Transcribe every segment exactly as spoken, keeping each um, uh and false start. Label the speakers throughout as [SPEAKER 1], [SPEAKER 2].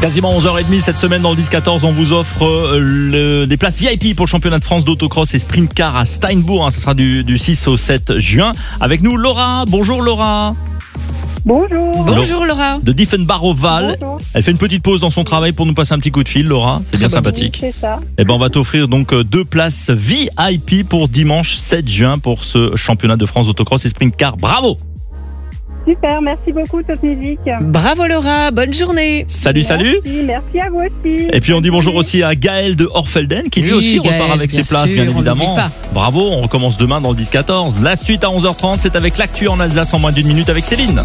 [SPEAKER 1] Quasiment onze heures trente cette semaine dans le dix quatorze, on vous offre le, des places V I P pour le championnat de France d'autocross et sprint car à Steinbourg. Hein, ça sera du, du six au sept juin. Avec nous Laura. Bonjour Laura.
[SPEAKER 2] Bonjour.
[SPEAKER 3] Bonjour Laura.
[SPEAKER 1] De Diefenbach au Val.
[SPEAKER 2] Bonjour.
[SPEAKER 1] Elle fait une petite pause dans son travail pour nous passer un petit coup de fil, Laura. C'est bien sympathique.
[SPEAKER 2] C'est ça.
[SPEAKER 1] Et ben on va t'offrir donc deux places V I P pour dimanche sept juin pour ce championnat de France d'autocross et sprint car. Bravo.
[SPEAKER 2] Super, merci beaucoup Top Music.
[SPEAKER 3] Bravo Laura, bonne journée.
[SPEAKER 1] Salut,
[SPEAKER 2] Merci,
[SPEAKER 1] salut.
[SPEAKER 2] merci à vous aussi.
[SPEAKER 1] Et puis on dit bonjour aussi à Gaël de Orfelden qui lui
[SPEAKER 3] Oui,
[SPEAKER 1] aussi
[SPEAKER 3] Gaël,
[SPEAKER 1] repart avec
[SPEAKER 3] bien
[SPEAKER 1] ses places,
[SPEAKER 3] sûr,
[SPEAKER 1] bien
[SPEAKER 3] on
[SPEAKER 1] évidemment.
[SPEAKER 3] l'oublie pas.
[SPEAKER 1] Bravo, on recommence demain dans le dix quatorze. La suite à onze heures trente, c'est avec l'actu en Alsace en moins d'une minute avec Céline.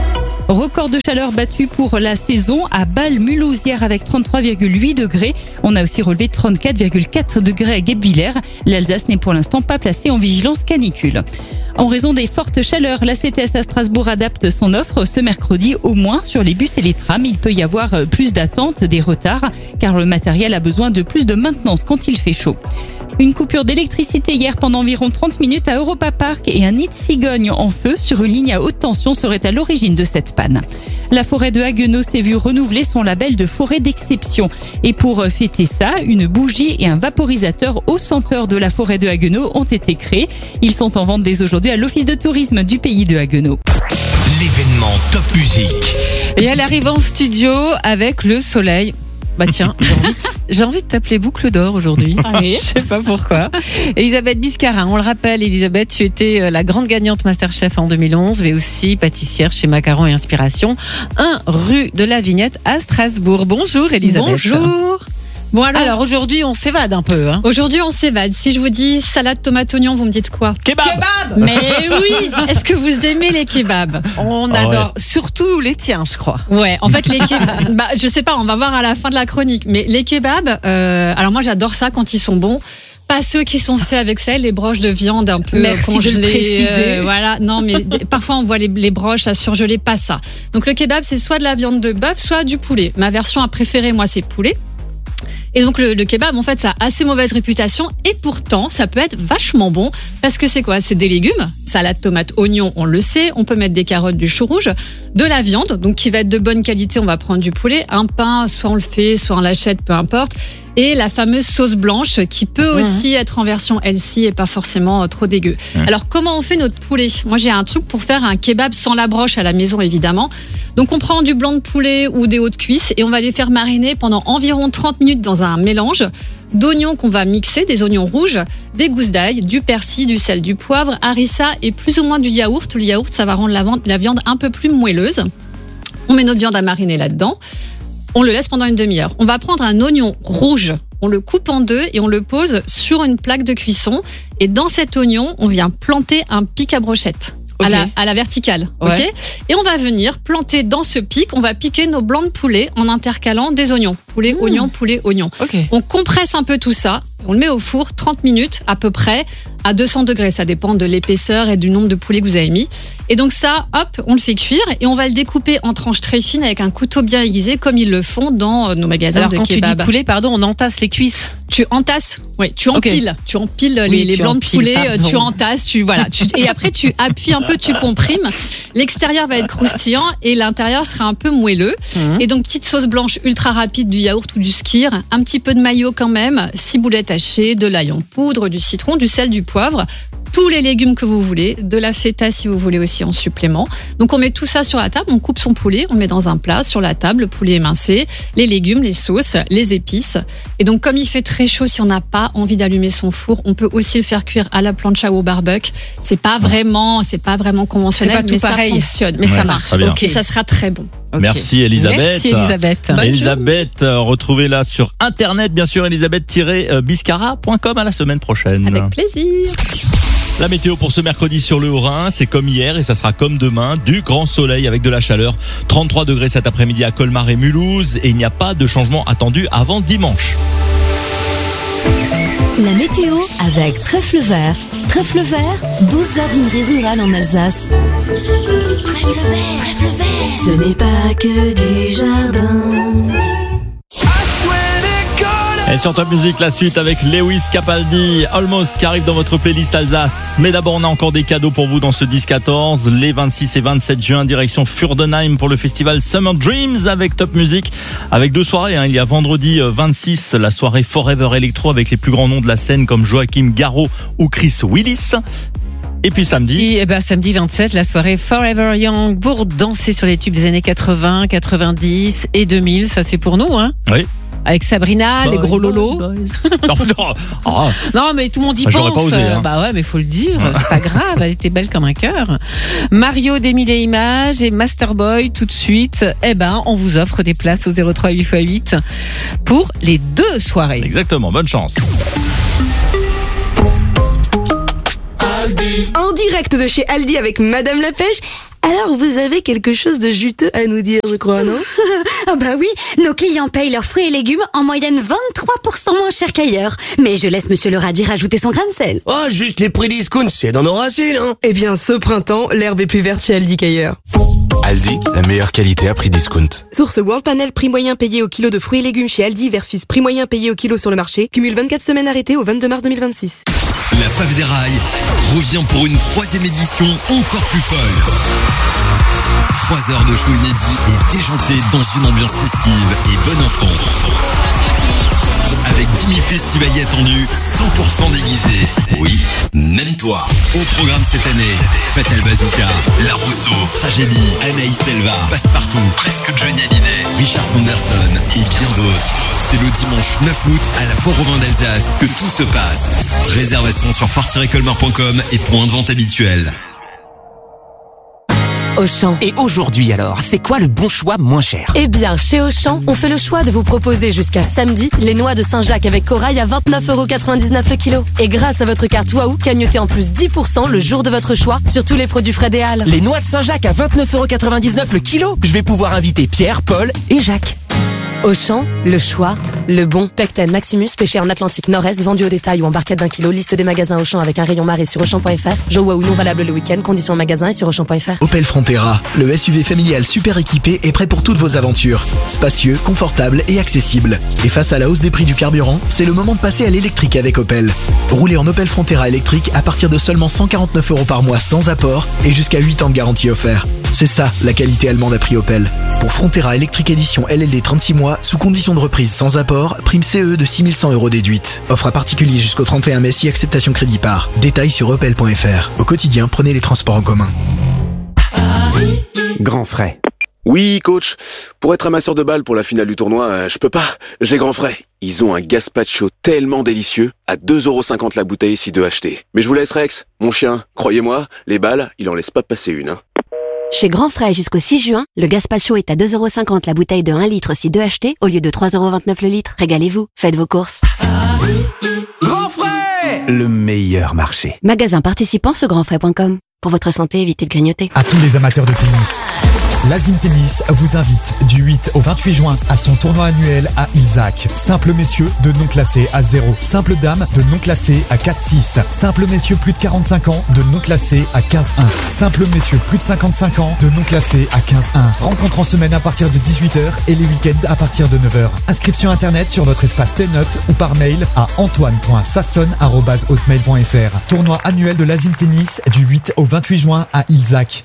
[SPEAKER 4] Record de chaleur battu pour la saison à Bâle-Mulhouse hier avec trente-trois virgule huit degrés. On a aussi relevé trente-quatre virgule quatre degrés à Guebwiller. L'Alsace n'est pour l'instant pas placée en vigilance canicule. En raison des fortes chaleurs, la C T S à Strasbourg adapte son offre ce mercredi au moins sur les bus et les trams. Il peut y avoir plus d'attentes, des retards, car le matériel a besoin de plus de maintenance quand il fait chaud. Une coupure d'électricité hier pendant environ trente minutes à Europa Park et un nid de cigogne en feu sur une ligne à haute tension serait à l'origine de cette panne. La forêt de Haguenau s'est vue renouveler son label de forêt d'exception. Et pour fêter ça, une bougie et un vaporisateur au senteur de la forêt de Haguenau ont été créés. Ils sont en vente dès aujourd'hui à l'office de tourisme du pays de Haguenau.
[SPEAKER 5] L'événement Top Music.
[SPEAKER 3] Et elle arrive en studio avec le soleil. Bah tiens, j'ai envie, j'ai envie de t'appeler Boucle d'Or aujourd'hui.
[SPEAKER 4] Allez.
[SPEAKER 3] Je sais pas pourquoi. Elisabeth Biscarin, on le rappelle, Elisabeth, tu étais la grande gagnante Masterchef en deux mille onze, mais aussi pâtissière chez Macarons et Inspiration, un rue de la Vignette à Strasbourg. Bonjour Elisabeth.
[SPEAKER 6] Bonjour. Bon alors,
[SPEAKER 3] Alors aujourd'hui, on s'évade un peu. Hein.
[SPEAKER 6] aujourd'hui on s'évade. Si je vous dis salade tomate oignon, vous me dites quoi?
[SPEAKER 1] Kebab.
[SPEAKER 6] Mais oui. Est-ce que vous aimez les kebabs?
[SPEAKER 3] On
[SPEAKER 1] Ah ouais.
[SPEAKER 3] adore surtout les tiens, je crois.
[SPEAKER 6] Ouais. En fait les kebabs, bah je sais pas, on va voir à la fin de la chronique. Mais les kebabs, euh, alors moi j'adore ça quand ils sont bons. Pas ceux qui sont faits avec ça, les broches de viande un peu
[SPEAKER 3] Merci de le
[SPEAKER 6] congelées.
[SPEAKER 3] préciser.
[SPEAKER 6] euh, voilà, non, mais d- parfois on voit les, les broches à surgeler, pas ça. Donc le kebab, c'est soit de la viande de bœuf, soit du poulet. Ma version préférée, moi, c'est poulet. Et donc le, le kebab, en fait, ça a assez mauvaise réputation et pourtant, ça peut être vachement bon parce que c'est quoi? C'est des légumes, salade, tomate, oignon, on le sait. On peut mettre des carottes, du chou rouge, de la viande, donc qui va être de bonne qualité. On va prendre du poulet, un pain, soit on le fait, soit on l'achète, peu importe. Et la fameuse sauce blanche qui peut aussi être en version healthy et pas forcément trop dégueu.
[SPEAKER 1] Mmh.
[SPEAKER 6] Alors comment on fait notre poulet? Moi j'ai un truc pour faire un kebab sans la broche à la maison évidemment. Donc on prend du blanc de poulet ou des hautes cuisses et on va les faire mariner pendant environ trente minutes dans un mélange d'oignons qu'on va mixer, des oignons rouges, des gousses d'ail, du persil, du sel, du poivre, harissa et plus ou moins du yaourt. Le yaourt ça va rendre la viande, la viande un peu plus moelleuse. On met notre viande à mariner là-dedans. On le laisse pendant une demi-heure. On va prendre un oignon rouge, on le coupe en deux et on le pose sur une plaque de cuisson. Et dans cet oignon, on vient planter un pic à brochette.
[SPEAKER 3] Ok.
[SPEAKER 6] À, la, à la verticale,
[SPEAKER 3] Ouais.
[SPEAKER 6] ok. Et on va venir planter dans ce pic, on va piquer nos blancs de poulet en intercalant des oignons. Poulet, oignon, poulet, oignon.
[SPEAKER 3] Ok.
[SPEAKER 6] On compresse un peu tout ça, on le met au four trente minutes à peu près à deux cents degrés. Ça dépend de l'épaisseur et du nombre de poulets que vous avez mis. Et donc ça, hop, on le fait cuire et on va le découper en tranches très fines avec un couteau bien aiguisé comme ils le font dans nos magasins
[SPEAKER 3] Alors
[SPEAKER 6] de
[SPEAKER 3] quand
[SPEAKER 6] kebab.
[SPEAKER 3] tu dis poulet, pardon, on entasse les cuisses.
[SPEAKER 6] Tu entasses, oui, tu empiles, tu empiles les,
[SPEAKER 3] Oui,
[SPEAKER 6] les
[SPEAKER 3] tu
[SPEAKER 6] blancs de
[SPEAKER 3] empiles,
[SPEAKER 6] poulet,
[SPEAKER 3] pardon.
[SPEAKER 6] tu entasses, tu voilà, tu, et après tu appuies un peu, tu comprimes. L'extérieur va être croustillant et l'intérieur sera un peu moelleux.
[SPEAKER 3] Mhm.
[SPEAKER 6] Et donc petite sauce blanche ultra rapide, du yaourt ou du skyr, un petit peu de mayo quand même, six boulettes hachées, de l'ail en poudre, du citron, du sel, du poivre. Tous les légumes que vous voulez, de la feta si vous voulez aussi en supplément. Donc on met tout ça sur la table, on coupe son poulet, on met dans un plat sur la table, le poulet émincé, les légumes, les sauces, les épices. Et donc comme il fait très chaud, si on n'a pas envie d'allumer son four, on peut aussi le faire cuire à la plancha ou au barbecue. C'est pas vraiment, c'est pas vraiment conventionnel,
[SPEAKER 3] C'est pas tout
[SPEAKER 6] mais
[SPEAKER 3] pareil,
[SPEAKER 6] ça fonctionne,
[SPEAKER 3] mais
[SPEAKER 1] Ouais,
[SPEAKER 3] ça marche.
[SPEAKER 1] très bien.
[SPEAKER 3] Ok.
[SPEAKER 6] et ça sera très bon.
[SPEAKER 3] Ok.
[SPEAKER 1] Merci Elisabeth.
[SPEAKER 3] Merci Elisabeth.
[SPEAKER 6] Bonne
[SPEAKER 1] Elisabeth, euh, retrouvez-la sur internet, bien sûr, elisabeth tiret biscara point com. À la semaine prochaine.
[SPEAKER 6] Avec plaisir.
[SPEAKER 1] La météo pour ce mercredi sur le Haut-Rhin, c'est comme hier et ça sera comme demain, du grand soleil avec de la chaleur. trente-trois degrés cet après-midi à Colmar et Mulhouse et il n'y a pas de changement attendu avant dimanche.
[SPEAKER 7] La météo avec Trèfle Vert. Trèfle Vert, douze jardineries rurales en Alsace. Trèfle Vert, Trèfle Vert, ce n'est pas que du jardin.
[SPEAKER 1] Et sur Top Music, la suite avec Lewis Capaldi, Almost, qui arrive dans votre playlist Alsace. Mais d'abord, on a encore des cadeaux pour vous dans ce dix quatorze. Les vingt-six et vingt-sept juin, direction Furdenheim pour le festival Summer Dreams avec Top Music. Avec deux soirées, hein. Il y a vendredi vingt-six, la soirée Forever Electro avec les plus grands noms de la scène comme Joachim Garraud ou Chris Willis. Et puis samedi.
[SPEAKER 3] Et, eh ben, samedi vingt-sept, la soirée Forever Young pour danser sur les tubes des années quatre-vingts, quatre-vingt-dix et deux mille. Ça, c'est pour nous, hein.
[SPEAKER 1] Oui.
[SPEAKER 3] Avec Sabrina,
[SPEAKER 1] Bye,
[SPEAKER 3] les gros
[SPEAKER 1] bye,
[SPEAKER 3] lolos.
[SPEAKER 1] bye. Non, non. Oh.
[SPEAKER 3] Non, mais tout le monde y
[SPEAKER 1] Ah,
[SPEAKER 3] pense.
[SPEAKER 1] j'aurais pas osé, hein.
[SPEAKER 3] Bah ouais, mais faut le dire. C'est pas grave. Elle était belle comme un cœur. Mario des Mille et Images et Masterboy tout de suite. Eh ben, on vous offre des places au zéro trois huit fois huit pour les deux soirées.
[SPEAKER 1] Exactement. Bonne chance.
[SPEAKER 8] En direct de chez Aldi avec Madame la Pêche. Alors, vous avez quelque chose de juteux à nous dire, je crois, non?
[SPEAKER 9] Ah bah oui, nos clients payent leurs fruits et légumes en moyenne vingt-trois pour cent moins cher qu'ailleurs. Mais je laisse Monsieur le radis rajouter son grain de sel.
[SPEAKER 10] Oh, juste les prix discount, c'est dans nos racines, hein.
[SPEAKER 8] Eh bien, ce printemps, l'herbe est plus verte chez Aldi qu'ailleurs.
[SPEAKER 11] Aldi, la meilleure qualité à prix discount.
[SPEAKER 8] Source World Panel, prix moyen payé au kilo de fruits et légumes chez Aldi versus prix moyen payé au kilo sur le marché. Cumule vingt-quatre semaines arrêtées au vingt-deux mars deux mille vingt-six.
[SPEAKER 5] La Pave des Rails revient pour une troisième édition encore plus folle. Trois heures de show inédit et déjanté dans une ambiance festive et bon enfant. Avec dix mille festivaliers attendus, cent pour cent déguisés. Oui, même toi. Au programme cette année, Fatal Bazooka, La Rousseau, Tragédie, Anaïs Selva, Passepartout, Presque Johnny Hallyday, Richard Sanderson et bien d'autres. C'est le dimanche neuf août à la Foire aux Vins d'Alsace que tout se passe. Réservation sur fort tiret colmar point com et point de vente habituel.
[SPEAKER 12] Auchan. Et aujourd'hui alors, c'est quoi le bon choix moins cher?
[SPEAKER 13] Eh bien, chez Auchan, on fait le choix de vous proposer jusqu'à samedi les noix de Saint-Jacques avec corail à vingt-neuf euros quatre-vingt-dix-neuf le kilo. Et grâce à votre carte Waouh, cagnotez en plus dix pour cent le jour de votre choix sur tous les produits Fred et Halles.
[SPEAKER 12] Les noix de Saint-Jacques à vingt-neuf euros quatre-vingt-dix-neuf le kilo. Je vais pouvoir inviter Pierre, Paul et Jacques.
[SPEAKER 13] Auchan, le choix, le bon. Pecten Maximus, pêché en Atlantique Nord-Est, vendu au détail ou en barquette d'un kilo. Liste des magasins Auchan avec un rayon marée sur Auchan point F R. Jeux Waouh non valable le week-end. Conditions en magasin et sur Auchan point F R.
[SPEAKER 14] Opel Frontera, le S U V familial super équipé et prêt pour toutes vos aventures. Spacieux, confortable et accessible. Et face à la hausse des prix du carburant, c'est le moment de passer à l'électrique avec Opel. Roulez en Opel Frontera électrique à partir de seulement cent quarante-neuf euros par mois sans apport et jusqu'à huit ans de garantie offert. C'est ça, la qualité allemande à prix Opel. Pour Frontera électrique édition L L D trente-six mois, sous condition de reprise sans apport, prime C E de six mille cent euros déduite. Offre à particulier jusqu'au trente et un mai si acceptation crédit par. Détails sur opel point F R. Au quotidien, prenez les transports en commun.
[SPEAKER 15] Grand frais. Oui, coach. Pour être amasseur de balles pour la finale du tournoi, euh, je peux pas. J'ai grand frais. Ils ont un gazpacho tellement délicieux, à deux euros cinquante la bouteille si deux achetés. Mais je vous laisse Rex, mon chien. Croyez-moi, les balles, il en laisse pas passer une, hein.
[SPEAKER 9] Chez Grand Frais jusqu'au six juin, le gazpacho est à deux euros cinquante la bouteille de un litre si deux achetés au lieu de trois euros vingt-neuf le litre. Régalez-vous, faites vos courses.
[SPEAKER 12] Grand frais, le meilleur marché.
[SPEAKER 9] Magasin participant sur grand frais point com. Pour votre santé, évitez de grignoter.
[SPEAKER 16] À tous les amateurs de tennis, l'Azim Tennis vous invite du huit au vingt-huit juin à son tournoi annuel à Ilzac. Simple messieurs de non classés à zéro. Simple dames de non classés à quatre six. Simple messieurs plus de quarante-cinq ans de non classés à quinze un. Simple messieurs plus de cinquante-cinq ans de non classés à quinze un. Rencontre en semaine à partir de dix-huit heures et les week-ends à partir de neuf heures. Inscription internet sur notre espace Ten-Up ou par mail à antoine point sasson arobase hotmail point f r. Tournoi annuel de l'Azim Tennis du huit au vingt-huit juin à Ilzac.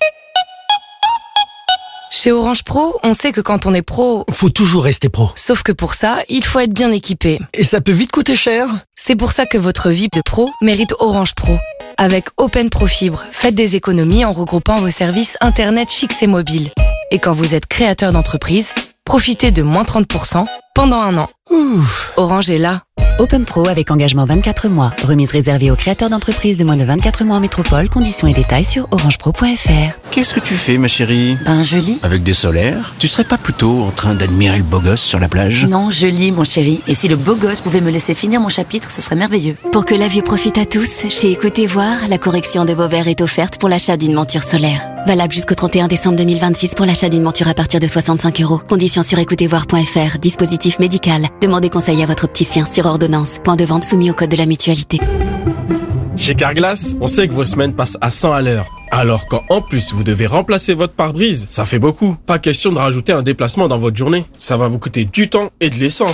[SPEAKER 17] Chez Orange Pro, on sait que quand on est pro,
[SPEAKER 10] faut toujours rester pro.
[SPEAKER 17] Sauf que pour ça, il faut être bien équipé.
[SPEAKER 10] Et ça peut vite coûter cher.
[SPEAKER 17] C'est pour ça que votre V I P de pro mérite Orange Pro. Avec Open Pro Fibre, faites des économies en regroupant vos services internet fixes et mobiles. Et quand vous êtes créateur d'entreprise, profitez de moins trente pour cent pendant un an. Ouh. Orange est là.
[SPEAKER 18] Open Pro avec engagement vingt-quatre mois. Remise réservée aux créateurs d'entreprises de moins de vingt-quatre mois en métropole. Conditions et détails sur orange pro point f r.
[SPEAKER 19] Qu'est-ce que tu fais, ma chérie?
[SPEAKER 18] Ben, je lis.
[SPEAKER 19] Avec des solaires? Tu serais pas plutôt en train d'admirer le beau gosse sur la plage?
[SPEAKER 18] Non, je lis, mon chéri. Et si le beau gosse pouvait me laisser finir mon chapitre, ce serait merveilleux.
[SPEAKER 9] Pour que la vue profite à tous, chez Écoutez Voir, la correction de vos verres est offerte pour l'achat d'une monture solaire. Valable jusqu'au trente et un décembre deux mille vingt-six pour l'achat d'une monture à partir de soixante-cinq euros. Conditions sur écoutez voir point f r. Dispositif médical. Demandez conseil à votre opticien sur ordonnance. Point de vente soumis au code de la mutualité.
[SPEAKER 20] Chez Carglass, on sait que vos semaines passent à cent à l'heure. Alors quand en plus vous devez remplacer votre pare-brise, ça fait beaucoup. Pas question de rajouter un déplacement dans votre journée. Ça va vous coûter du temps et de l'essence.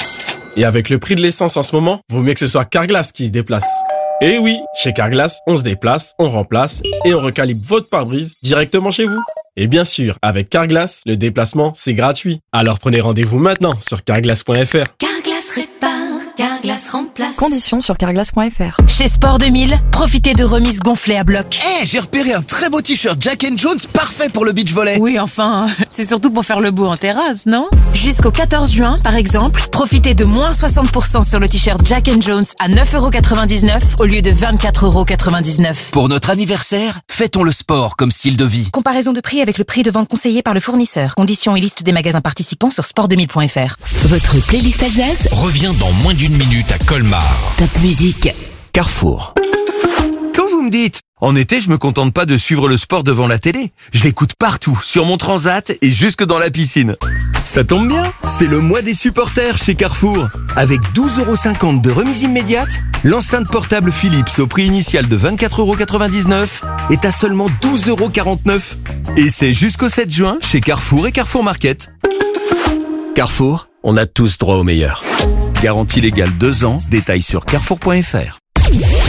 [SPEAKER 20] Et avec le prix de l'essence en ce moment, vaut mieux que ce soit Carglass qui se déplace. Et oui, chez Carglass, on se déplace, on remplace et on recalibre votre pare-brise directement chez vous. Et bien sûr, avec Carglass, le déplacement, c'est gratuit. Alors prenez rendez-vous maintenant sur carglass point f r.
[SPEAKER 7] Carglass répare, Carglass remplace.
[SPEAKER 21] Conditions sur carglass point f r.
[SPEAKER 22] Chez Sport deux mille, profitez de remises gonflées à bloc.
[SPEAKER 12] Eh, hey, j'ai repéré un très beau t-shirt Jack and Jones parfait pour le beach volley.
[SPEAKER 22] Oui, enfin, c'est surtout pour faire le beau en terrasse, non? Jusqu'au quatorze juin, par exemple, profitez de moins soixante pour cent sur le t-shirt Jack and Jones à neuf euros quatre-vingt-dix-neuf au lieu de vingt-quatre euros quatre-vingt-dix-neuf.
[SPEAKER 12] Pour notre anniversaire, fêtons le sport comme style de vie.
[SPEAKER 22] Comparaison de prix avec le prix de vente conseillé par le fournisseur. Conditions et liste des magasins participants sur sport deux mille point f r.
[SPEAKER 7] Votre playlist Alsace
[SPEAKER 5] Reviens dans moins d'une minute à Colmar.
[SPEAKER 7] Top musique.
[SPEAKER 23] Carrefour. Quand vous me dites, en été, je me contente pas de suivre le sport devant la télé. Je l'écoute partout, sur mon transat et jusque dans la piscine. Ça tombe bien, c'est le mois des supporters chez Carrefour. Avec douze euros cinquante de remise immédiate, l'enceinte portable Philips au prix initial de vingt-quatre euros quatre-vingt-dix-neuf est à seulement douze euros quarante-neuf. Et c'est jusqu'au sept juin chez Carrefour et Carrefour Market. Carrefour, on a tous droit au meilleur. Garantie légale deux ans, détails sur carrefour point f r.